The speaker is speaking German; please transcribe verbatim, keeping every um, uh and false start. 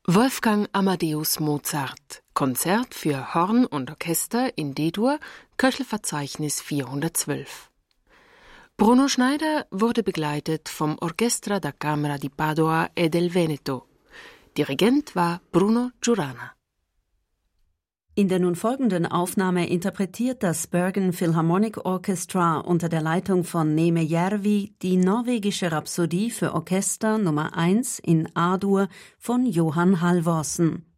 Wolfgang Amadeus Mozart, Konzert für Horn und Orchester in D-Dur, Köchelverzeichnis vierhundertzwölf. Bruno Schneider wurde begleitet vom Orchestra da Camera di Padova e del Veneto. Dirigent war Bruno Giurana. In der nun folgenden Aufnahme interpretiert das Bergen Philharmonic Orchestra unter der Leitung von Neeme Järvi die norwegische Rhapsodie für Orchester Nummer eins in A-Dur von Johan Halvorsen.